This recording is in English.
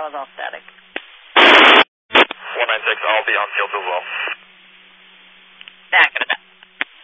was all static. 196, I'll be on field as well. Back.